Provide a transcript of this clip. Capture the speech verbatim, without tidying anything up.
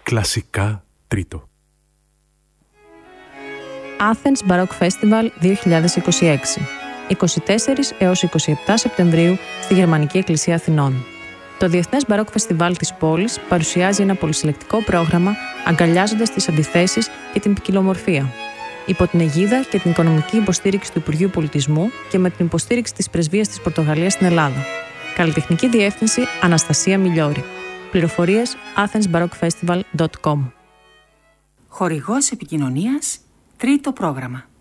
Κλασικά τρίτο. Athens Baroque Festival δύο χιλιάδες είκοσι έξι, είκοσι τέσσερις έως είκοσι επτά Σεπτεμβρίου στη Γερμανική Εκκλησία Αθηνών. Το Διεθνές Baroque Festival της πόλης παρουσιάζει ένα πολυσυλλεκτικό πρόγραμμα αγκαλιάζοντας τις αντιθέσεις και την ποικιλομορφία. Υπό την αιγίδα και την οικονομική υποστήριξη του Υπουργείου Πολιτισμού και με την υποστήριξη της Πρεσβείας της Πορτογαλίας στην Ελλάδα. Καλλιτεχνική διεύθυνση Αναστασία Μιλιώρη. Πληροφορίες athens baroque festival dot com. Χορηγός επικοινωνίας, τρίτο πρόγραμμα.